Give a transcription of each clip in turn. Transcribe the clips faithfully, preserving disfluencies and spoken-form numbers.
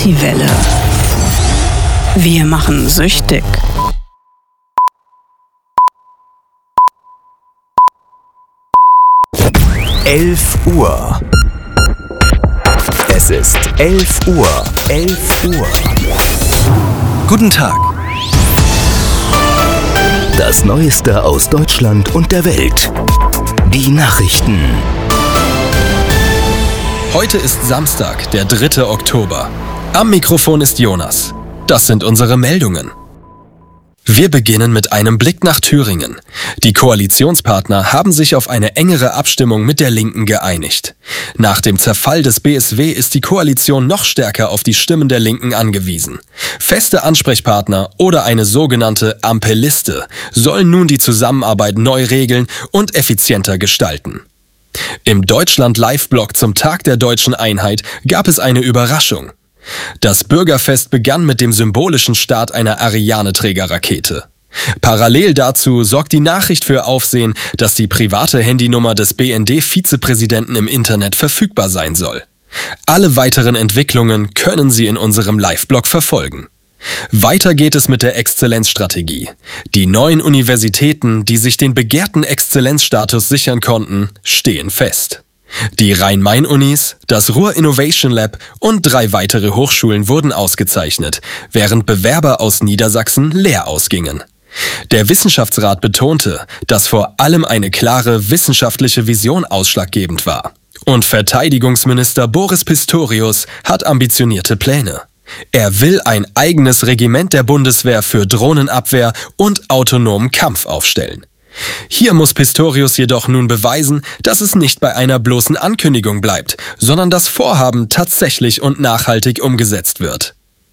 Partywelle. Wir machen süchtig. elf Uhr. Es ist elf Uhr. elf Uhr. Guten Tag. Das Neueste aus Deutschland und der Welt. Die Nachrichten. Heute ist Samstag, der dritte Oktober. Am Mikrofon ist Jonas. Das sind unsere Meldungen. Wir beginnen mit einem Blick nach Thüringen. Die Koalitionspartner haben sich auf eine engere Abstimmung mit der Linken geeinigt. Nach dem Zerfall des B S W ist die Koalition noch stärker auf die Stimmen der Linken angewiesen. Feste Ansprechpartner oder eine sogenannte Ampelliste sollen nun die Zusammenarbeit neu regeln und effizienter gestalten. Im Deutschland-Live-Blog zum Tag der Deutschen Einheit gab es eine Überraschung. Das Bürgerfest begann mit dem symbolischen Start einer Ariane-Trägerrakete. Parallel dazu sorgt die Nachricht für Aufsehen, dass die private Handynummer des B N D-Vizepräsidenten im Internet verfügbar sein soll. Alle weiteren Entwicklungen können Sie in unserem Live-Blog verfolgen. Weiter geht es mit der Exzellenzstrategie. Die neuen Universitäten, die sich den begehrten Exzellenzstatus sichern konnten, stehen fest. Die Rhein-Main-Unis, das Ruhr Innovation Lab und drei weitere Hochschulen wurden ausgezeichnet, während Bewerber aus Niedersachsen leer ausgingen. Der Wissenschaftsrat betonte, dass vor allem eine klare wissenschaftliche Vision ausschlaggebend war. Und Verteidigungsminister Boris Pistorius hat ambitionierte Pläne. Er will ein eigenes Regiment der Bundeswehr für Drohnenabwehr und autonomen Kampf aufstellen. Hier muss Pistorius jedoch nun beweisen, dass es nicht bei einer bloßen Ankündigung bleibt, sondern das Vorhaben tatsächlich und nachhaltig umgesetzt wird.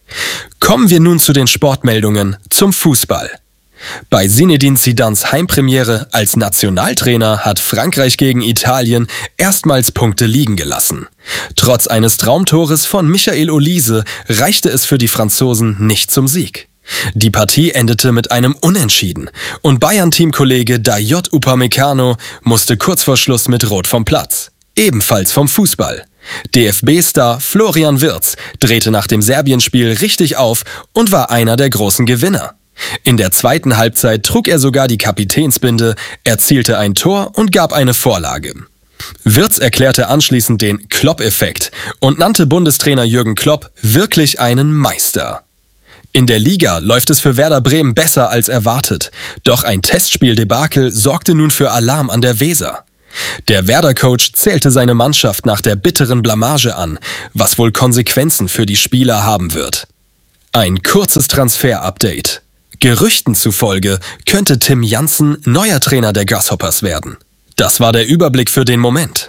Kommen wir nun zu den Sportmeldungen zum Fußball. Bei Zinedine Zidans Heimpremiere als Nationaltrainer hat Frankreich gegen Italien erstmals Punkte liegen gelassen. Trotz eines Traumtores von Michael Olise reichte es für die Franzosen nicht zum Sieg. Die Partie endete mit einem Unentschieden und Bayern-Teamkollege Dayot Upamecano musste kurz vor Schluss mit Rot vom Platz. Ebenfalls vom Fußball. D F B-Star Florian Wirtz drehte nach dem Serbien-Spiel richtig auf und war einer der großen Gewinner. In der zweiten Halbzeit trug er sogar die Kapitänsbinde, erzielte ein Tor und gab eine Vorlage. Wirtz erklärte anschließend den Klopp-Effekt und nannte Bundestrainer Jürgen Klopp wirklich einen Meister. In der Liga läuft es für Werder Bremen besser als erwartet. Doch ein Testspieldebakel sorgte nun für Alarm an der Weser. Der Werder-Coach zählte seine Mannschaft nach der bitteren Blamage an, was wohl Konsequenzen für die Spieler haben wird. Ein kurzes Transfer-Update. Gerüchten zufolge könnte Tim Janssen neuer Trainer der Grasshoppers werden. Das war der Überblick für den Moment.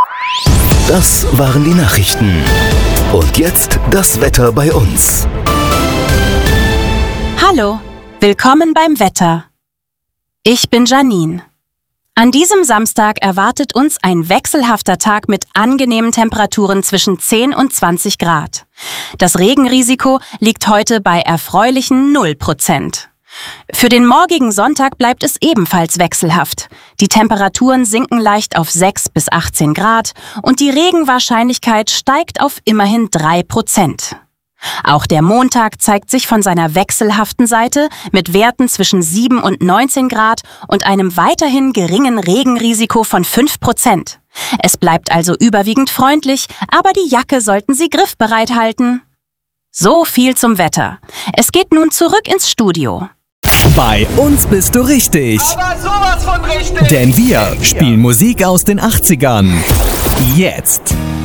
Das waren die Nachrichten. Und jetzt das Wetter bei uns. Hallo, willkommen beim Wetter. Ich bin Janine. An diesem Samstag erwartet uns ein wechselhafter Tag mit angenehmen Temperaturen zwischen zehn und zwanzig Grad. Das Regenrisiko liegt heute bei erfreulichen null Prozent. Für den morgigen Sonntag bleibt es ebenfalls wechselhaft. Die Temperaturen sinken leicht auf sechs bis achtzehn Grad und die Regenwahrscheinlichkeit steigt auf immerhin drei Prozent. Auch der Montag zeigt sich von seiner wechselhaften Seite mit Werten zwischen sieben und neunzehn Grad und einem weiterhin geringen Regenrisiko von fünf Prozent. Es bleibt also überwiegend freundlich, aber die Jacke sollten Sie griffbereit halten. So viel zum Wetter. Es geht nun zurück ins Studio. Bei uns bist du richtig. Aber sowas von richtig. Denn wir spielen Musik aus den achtzigern. Jetzt.